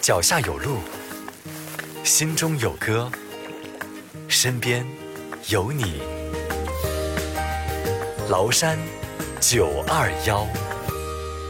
脚下有路，心中有歌，身边有你。崂山921。